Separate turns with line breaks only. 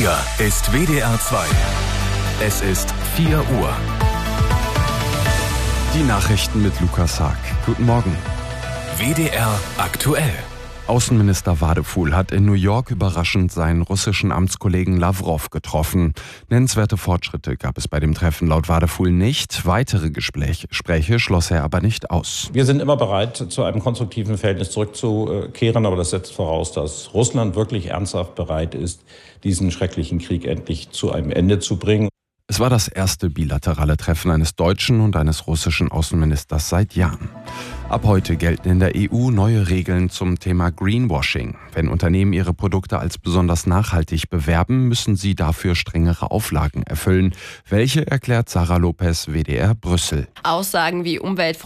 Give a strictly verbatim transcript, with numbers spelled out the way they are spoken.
Hier ist W D R zwei. Es ist vier Uhr.
Die Nachrichten mit Lukas Haag. Guten Morgen.
W D R aktuell.
Außenminister Wadefuhl hat in New York überraschend seinen russischen Amtskollegen Lawrow getroffen. Nennenswerte Fortschritte gab es bei dem Treffen laut Wadefuhl nicht. Weitere Gespräche, Gespräche schloss er aber nicht aus.
Wir sind immer bereit, zu einem konstruktiven Verhältnis zurückzukehren, aber das setzt voraus, dass Russland wirklich ernsthaft bereit ist, diesen schrecklichen Krieg endlich zu einem Ende zu bringen.
Es war das erste bilaterale Treffen eines deutschen und eines russischen Außenministers seit Jahren. Ab heute gelten in der E U neue Regeln zum Thema Greenwashing. Wenn Unternehmen ihre Produkte als besonders nachhaltig bewerben, müssen sie dafür strengere Auflagen erfüllen. Welche, erklärt Sarah Lopez, W D R Brüssel.
Aussagen wie Umwelt